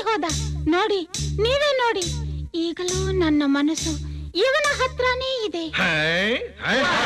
ಹೋದ. ನೋಡಿ, ನೀವೇ ನೋಡಿ, ಈಗಲೂ ನನ್ನ ಮನಸ್ಸು ಇವನ ಹತ್ರನೇ ಇದೆ.